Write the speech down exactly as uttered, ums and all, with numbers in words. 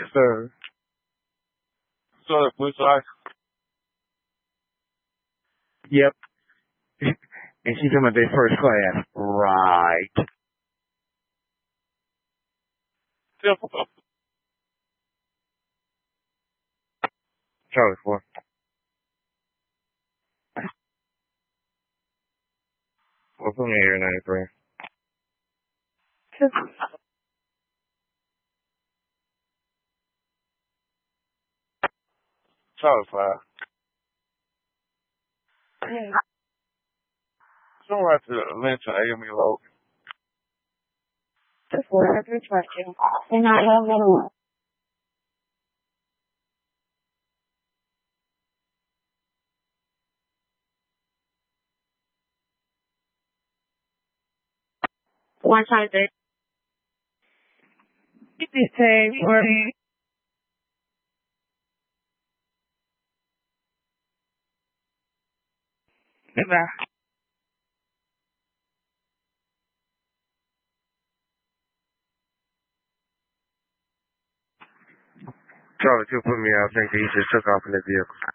Yes, sir. So it was like, yep. And she's in my day first class. Right. Simple. Charlie four. Well, put me here ninety-three. Charlie five. Somewhere to mention A M E low. The four of your question. And not have little. One time they get this thing or Bye. Charlie two put me out. I think he just took off in the vehicle.